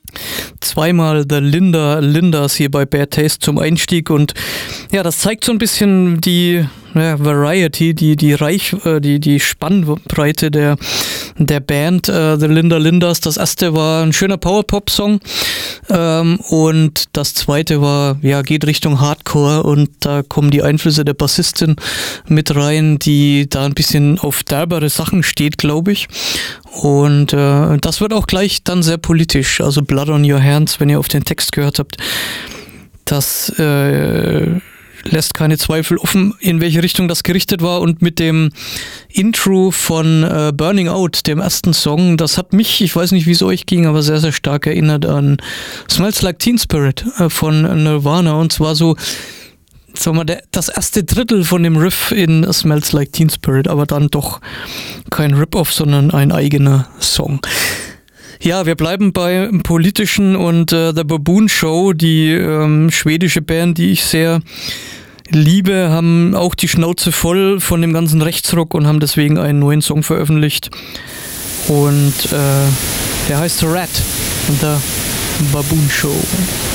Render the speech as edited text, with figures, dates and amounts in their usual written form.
zweimal The Lindas hier bei Bad Taste zum Einstieg und ja, das zeigt so ein bisschen die Variety, die Spannbreite der Band, The Lindas. Das erste war ein schöner Power-Pop-Song und das zweite war, geht Richtung Hardcore und da kommen die Einflüsse der Bassistin mit rein, die da ein bisschen auf derbere Sachen steht, glaube ich. Und das wird auch gleich dann sehr politisch, also Blood on Your Hands, wenn ihr auf den Text gehört habt, das lässt keine Zweifel offen, in welche Richtung das gerichtet war. Und mit dem Intro von Burning Out, dem ersten Song, das hat mich, ich weiß nicht, wie es euch ging, aber sehr, sehr stark erinnert an Smells Like Teen Spirit von Nirvana. Und zwar so, sagen wir, das erste Drittel von dem Riff in Smells Like Teen Spirit, aber dann doch kein Rip-Off, sondern ein eigener Song. Ja, wir bleiben bei Politischen und The Baboon Show, die schwedische Band, die ich sehr liebe, haben auch die Schnauze voll von dem ganzen Rechtsruck und haben deswegen einen neuen Song veröffentlicht. Und der heißt Rat, The Baboon Show.